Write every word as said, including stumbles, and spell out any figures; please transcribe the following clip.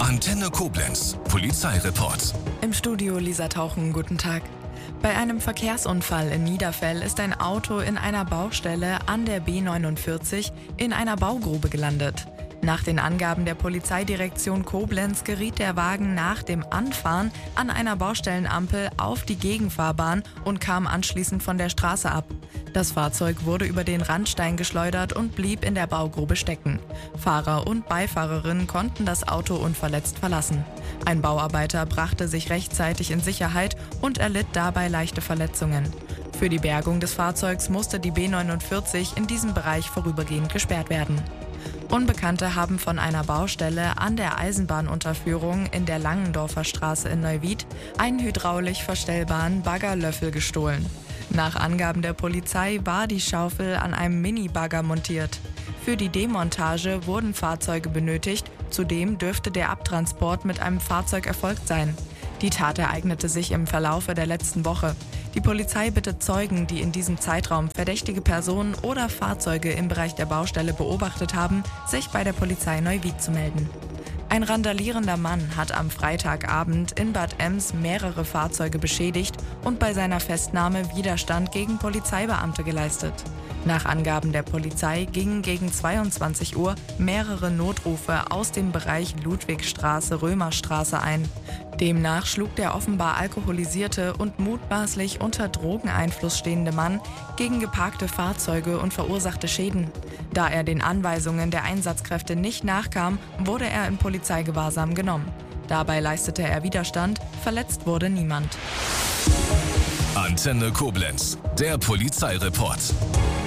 Antenne Koblenz, Polizeireport. Im Studio Lisa Tauchen, guten Tag. Bei einem Verkehrsunfall in Niederfell ist ein Auto in einer Baustelle an der B neunundvierzig in einer Baugrube gelandet. Nach den Angaben der Polizeidirektion Koblenz geriet der Wagen nach dem Anfahren an einer Baustellenampel auf die Gegenfahrbahn und kam anschließend von der Straße ab. Das Fahrzeug wurde über den Randstein geschleudert und blieb in der Baugrube stecken. Fahrer und Beifahrerin konnten das Auto unverletzt verlassen. Ein Bauarbeiter brachte sich rechtzeitig in Sicherheit und erlitt dabei leichte Verletzungen. Für die Bergung des Fahrzeugs musste die B neunundvierzig in diesem Bereich vorübergehend gesperrt werden. Unbekannte haben von einer Baustelle an der Eisenbahnunterführung in der Langendorfer Straße in Neuwied einen hydraulisch verstellbaren Baggerlöffel gestohlen. Nach Angaben der Polizei war die Schaufel an einem Minibagger montiert. Für die Demontage wurden Fahrzeuge benötigt, zudem dürfte der Abtransport mit einem Fahrzeug erfolgt sein. Die Tat ereignete sich im Verlaufe der letzten Woche. Die Polizei bittet Zeugen, die in diesem Zeitraum verdächtige Personen oder Fahrzeuge im Bereich der Baustelle beobachtet haben, sich bei der Polizei Neuwied zu melden. Ein randalierender Mann hat am Freitagabend in Bad Ems mehrere Fahrzeuge beschädigt und bei seiner Festnahme Widerstand gegen Polizeibeamte geleistet. Nach Angaben der Polizei gingen gegen zweiundzwanzig Uhr mehrere Notrufe aus dem Bereich Ludwigstraße-Römerstraße ein. Demnach schlug der offenbar alkoholisierte und mutmaßlich unter Drogeneinfluss stehende Mann gegen geparkte Fahrzeuge und verursachte Schäden. Da er den Anweisungen der Einsatzkräfte nicht nachkam, wurde er in Polizeigewahrsam genommen. Dabei leistete er Widerstand, verletzt wurde niemand. Antenne Koblenz, der Polizeireport.